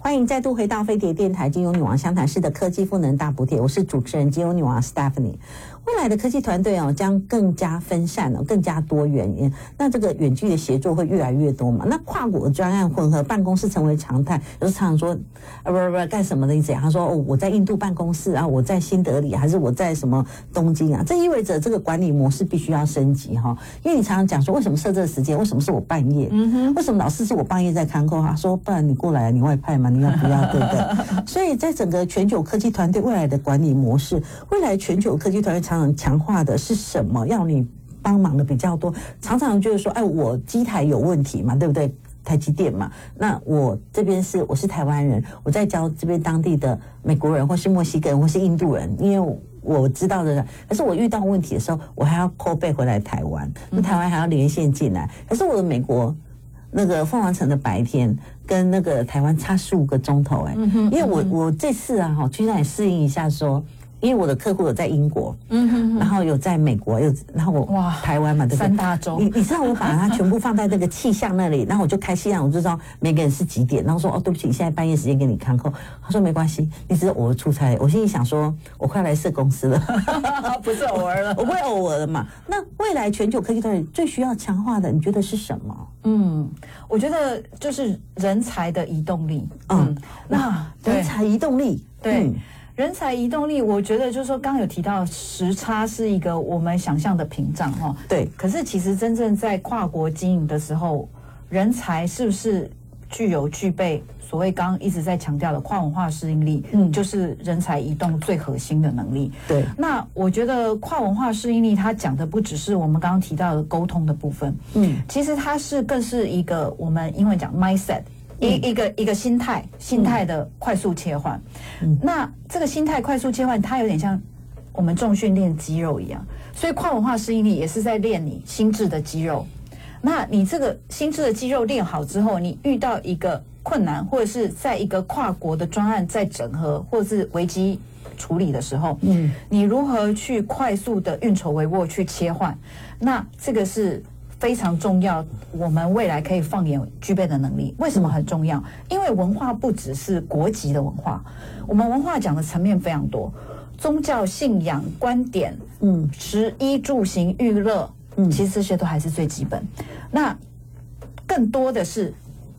欢迎再度回到飞碟电台金融女王相谈室的科技赋能大补帖，我是主持人金融女王 Stephanie。未来的科技团队将更加分散更加多元，那这个远距的协作会越来越多嘛？那跨国专案混合办公室成为常态，有时常说不干什么的意思？他说我在印度办公室啊，我在新德里，还是我在什么东京啊？这意味着这个管理模式必须要升级哈，因为你常常讲说为什么设这个时间，为什么是我半夜？为什么老是我半夜在看扣？他说不然你过来，你外派嘛，你要不要？对不对？所以在整个全球科技团队未来的管理模式，未来全球科技团队常常强化的是什么？要你帮忙的比较多，常常就是说，我机台有问题嘛，对不对？台积电嘛，那我这边我是台湾人，我在教这边当地的美国人，或是墨西哥人，或是印度人，因为我知道的，可是我遇到问题的时候，我还要 call back 回来台湾，那台湾还要连线进来，可是我的美国那个凤凰城的白天跟那个台湾差15个钟头因为我这次去那里适应一下说。因为我的客户有在英国，然后有在美国，然后台湾嘛，对不对？ 三大洲， 你知道我把它全部放在那个气象那里，然后我就开气象，我就知道每个人是几点，然后说对不起，现在半夜时间给你看扣。他说没关系，你只是偶尔出差。我心里想说，我快来设公司了， 不是偶尔了， 我不会偶尔了嘛。那未来全球科技团队最需要强化的，你觉得是什么？ 我觉得就是人才的移动力。 那人才移动力， 对。人才移动力，我觉得就是说，刚刚有提到时差是一个我们想象的屏障哈。 对。 可是其实真正在跨国经营的时候，人才是不是具备所谓刚刚一直在强调的跨文化适应力？就是人才移动最核心的能力。 对。 那我觉得跨文化适应力，它讲的不只是我们刚刚提到的沟通的部分。其实它更是一个我们英文讲 mindset。一个心态的快速切换，那这个心态快速切换，它有点像我们重训练肌肉一样，所以跨文化适应力也是在练你心智的肌肉。那你这个心智的肌肉练好之后，你遇到一个困难，或者是在一个跨国的专案在整合，或者是危机处理的时候，你如何去快速的运筹帷幄去切换？那这个是非常重要，我们未来可以放眼具备的能力。为什么很重要？因为文化不只是国籍的文化，我们文化讲的层面非常多，宗教信仰、观点，食衣住行娱乐，其实这些都还是最基本。那更多的是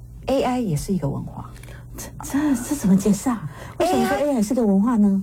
AI 也是一个文化， 这怎么解释啊？为什么说 AI 是个文化呢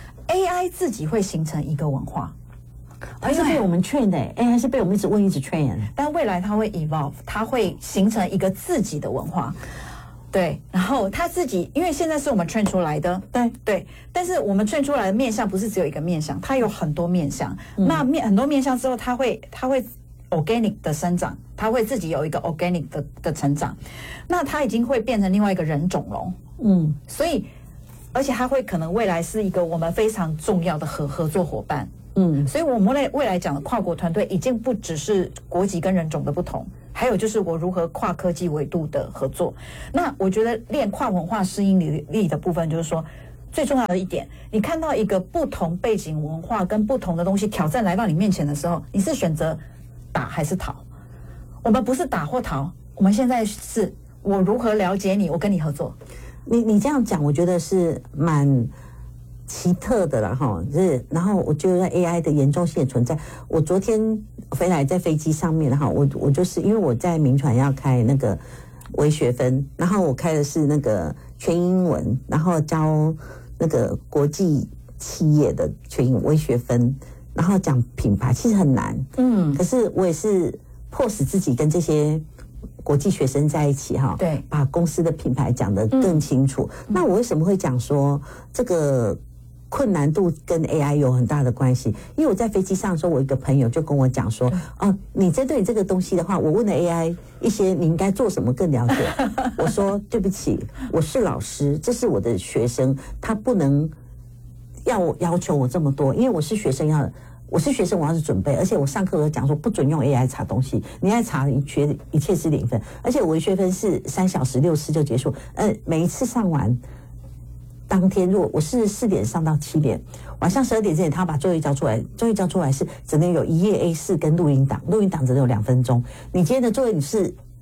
？AI 自己会形成一个文化。 它是被我们 train 的，AI 是被我们一直问一直 train。 但未来它会 evolve， 它会形成一个自己的文化，对。然后它自己，因为现在是我们 train 出来的，对。但是我们 train 出来的面向不是只有一个面向，它有很多面向。那很多面向之后，它会 organic 的生长，它会自己有一个 organic 的成长。那它已经会变成另外一个人种龙，所以而且它会可能未来是一个我们非常重要的合作伙伴。所以我们未来讲的跨国团队已经不只是国籍跟人种的不同，还有就是我如何跨科技维度的合作。那我觉得练跨文化适应力的部分，就是说最重要的一点，你看到一个不同背景文化跟不同的东西挑战来到你面前的时候，你是选择打还是逃？我们不是打或逃，我们现在是我如何了解你，我跟你合作。 你这样讲，我觉得是蛮奇特的了哈，然后我觉得 AI 的严重性也存在。我昨天飞来在飞机上面哈，我就是因为我在民传要开那个微学分，然后我开的是那个全英文，然后教那个国际企业的全英文微学分，然后讲品牌其实很难，可是我也是迫使自己跟这些国际学生在一起哈， 对， 把公司的品牌讲得更清楚。那我为什么会讲说这个困难度跟 AI 有很大的关系？因为我在飞机上的时候，我一个朋友就跟我讲说，你针对你这个东西的话，我问了 AI 一些你应该做什么更了解。我说对不起，我是老师，这是我的学生，他不能要求我这么多，因为我是学生我要是准备，而且我上课有讲说不准用 AI 查东西，你爱查一切是0分，而且我的学分是3小时6次就结束，每一次上完。当天如果我是4点上到7点，晚上12点之前他把作业交出来，作业交出来是只能有1页 A4 跟录音档只能有2分钟。你今天的作业你是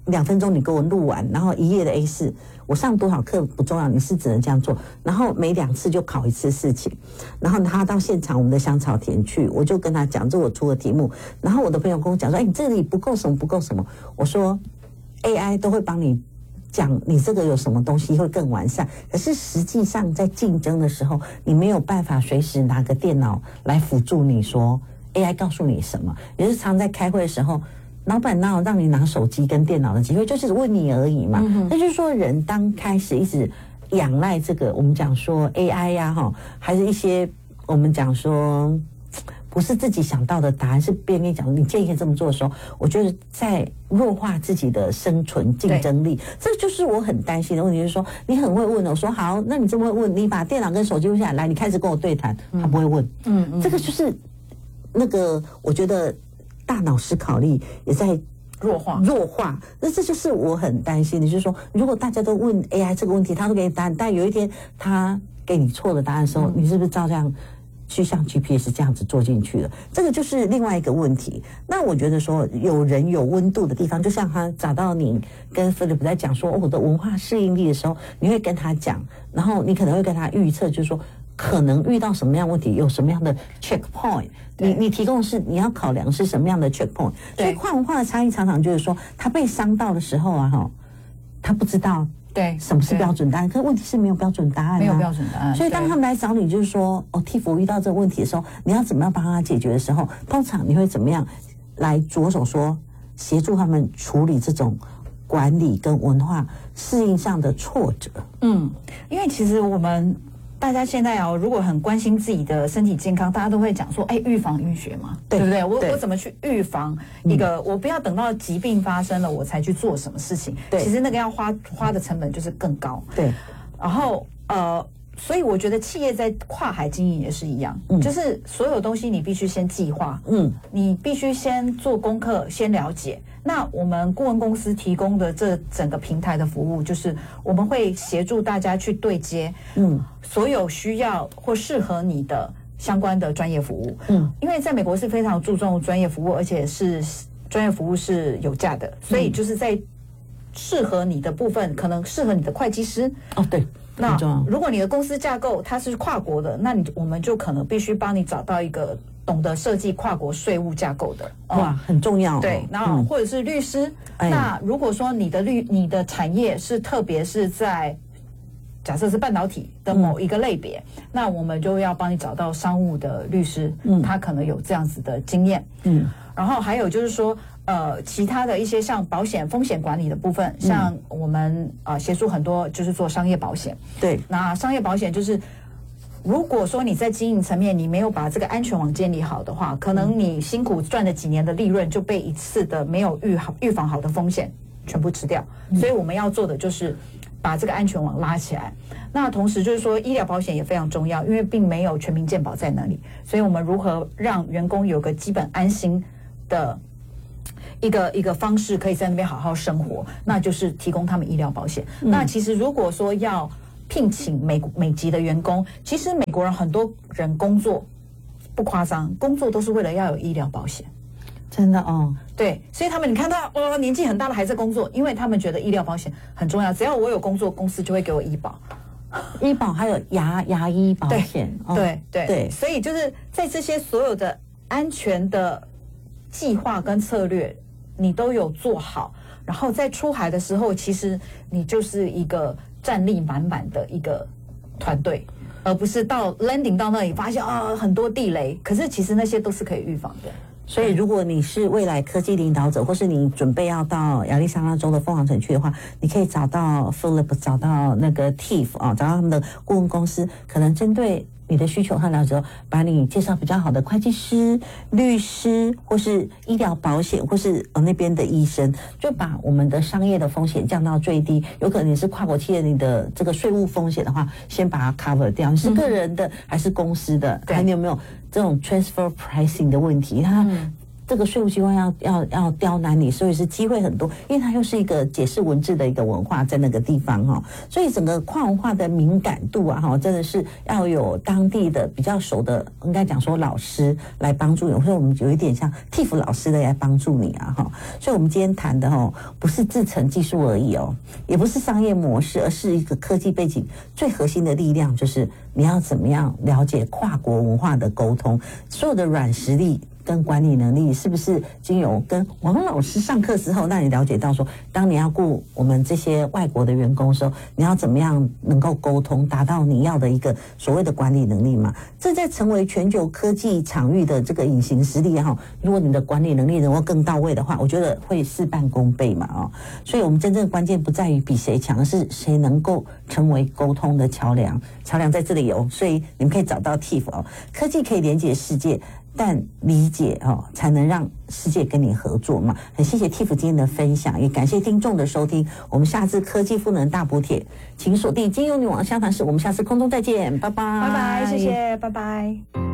2分钟你给我录完，然后1页的 A4，我上多少课不重要，你是只能这样做，然后每2次就考1次事情，然后他到现场我们的香草田去，我就跟他讲，这我出的题目，然后我的朋友跟我讲说，你这里不够什么不够什么，我说 AI 都会帮你讲你这个有什么东西会更完善，可是实际上在竞争的时候，你没有办法随时拿个电脑来辅助你说 AI 告诉你什么，也是常在开会的时候。老板哪有让你拿手机跟电脑的机会，就是问你而已嘛。那就是说，人当开始一直仰赖这个，我们讲说 AI 呀，还是一些我们讲说不是自己想到的答案，是别人跟你讲你建议这么做的时候，我觉得在弱化自己的生存竞争力。这就是我很担心的问题，就是说你很会问，我说好，那你这么会问，你把电脑跟手机录下来，你开始跟我对谈，他不会问。这个就是那个，我觉得。大脑思考力也在弱化， 那这就是我很担心的，就是说，如果大家都问 AI 这个问题，他都给你答案，但有一天他给你错的答案的时候，你是不是照这样去像 GPS 这样子做进去了？这个就是另外一个问题。那我觉得说，有人有温度的地方，就像他找到你跟 Philip 在讲说我的文化适应力的时候，你会跟他讲，然后你可能会跟他预测，就是说。可能遇到什么样的问题，有什么样的 checkpoint， 你提供的是你要考量是什么样的 checkpoint， 所以跨文化的差异常常就是说，他被伤到的时候啊，他不知道什么是标准答案，可是问题是没有标准答案， 没有标准答案。 所以当他们来找你，就是说Tiff 我遇到这个问题的时候，你要怎么样帮他解决的时候，通常你会怎么样来着手说协助他们处理这种管理跟文化适应上的挫折？ 因为其实我们。大家现在如果很关心自己的身体健康，大家都会讲说，预防医学嘛，对不对？我怎么去预防一个？我不要等到疾病发生了我才去做什么事情。对，其实那个要花的成本就是更高。 对， 然后所以我觉得企业在跨海经营也是一样，就是所有东西你必须先计划，你必须先做功课，先了解。那我们顾问公司提供的这整个平台的服务，就是我们会协助大家去对接，所有需要或适合你的相关的专业服务，因为在美国是非常注重专业服务，而且是专业服务是有价的，所以就是在适合你的部分，可能适合你的会计师。 对。 那如果你的公司架构它是跨国的，那我们就可能必须帮你找到一个懂得设计跨国税务架构的， 哇，很重要。 对，那或者是律师。那如果说你的产业是特别是在假设是半导体的某一个类别，那我们就要帮你找到商务的律师，他可能有这样子的经验。然后还有就是说。其他的一些像保险风险管理的部分，像我们协助很多就是做商业保险。 对， 那商业保险就是，如果说你在经营层面你没有把这个安全网建立好的话，可能你辛苦赚了几年的利润就被一次的没有预防好的风险全部吃掉。所以我们要做的就是把这个安全网拉起来。那同时就是说医疗保险也非常重要，因为并没有全民健保在那里，所以我们如何让员工有个基本安心的一个方式，可以在那边好好生活，那就是提供他们医疗保险。那其实如果说要聘请美籍的员工，其实美国人很多人工作不夸张，工作都是为了要有医疗保险。 真的哦， 对，所以他们你看他年纪很大了还在工作，因为他们觉得医疗保险很重要，只要我有工作，公司就会给我医保。 医保还有牙医保险。 对，所以就是在这些所有的安全的计划跟策略你都有做好，然后在出海的时候，其实你就是一个战力满满的一个团队，而不是到 landing 到那里发现很多地雷，可是其实那些都是可以预防的。 所以如果你是未来科技领导者，或是你准备要到亚利桑那州的凤凰城去的话，你可以找到 Philip， 找到那个 Tiff 找到他们的顾问公司，可能针对你的需求和了解，把你介绍比较好的会计师、律师，或是医疗保险，或是那边的医生，就把我们的商业的风险降到最低。有可能你是跨国企业，你的这个税务风险的话，先把它 cover 掉。你是个人的还是公司的？还你有没有这种 transfer pricing 的问题？它这个税务机关要刁难你，所以是机会很多，因为它又是一个解释文字的一个文化在那个地方哈，所以整个跨文化的敏感度啊哈，真的是要有当地的比较熟的，应该讲说老师来帮助你，或者我们有一点像 TIF 老师的来帮助你啊哈。所以我们今天谈的哈，不是制程技术而已哦，也不是商业模式，而是一个科技背景最核心的力量，就是你要怎么样了解跨国文化的沟通，所有的软实力跟管理能力是不是经由跟王老师上课之后，让你了解到说，当你要雇我们这些外国的员工的时候，你要怎么样能够沟通，达到你要的一个所谓的管理能力嘛？这在成为全球科技场域的这个隐形实力哈，如果你的管理能力能够更到位的话，我觉得会事半功倍嘛哦。所以我们真正的关键不在于比谁强，而是谁能够成为沟通的桥梁。桥梁在这里有，所以你们可以找到 TIF 哦。科技可以连接世界，但理解才能让世界跟你合作嘛。很谢谢 TIF 今天的分享，也感谢听众的收听。我们下次科技赋能大补帖，请锁定金融女王相谈室，我们下次空中再见，拜拜， 拜拜，谢谢，拜拜。